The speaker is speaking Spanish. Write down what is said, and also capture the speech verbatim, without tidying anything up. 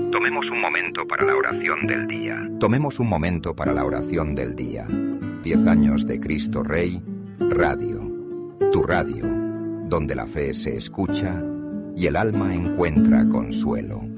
Tomemos un momento para la oración del día. Tomemos un momento para la oración del día. Diez años de Cristo Rey, Radio. Tu radio, donde la fe se escucha y el alma encuentra consuelo.